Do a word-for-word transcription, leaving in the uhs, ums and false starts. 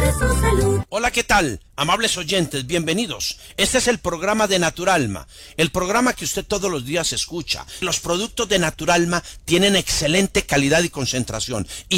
su salud. Hola, ¿qué tal? Amables oyentes, bienvenidos. Este es el programa de Naturalma, el programa que usted todos los días escucha. Los productos de Naturalma tienen excelente calidad y concentración y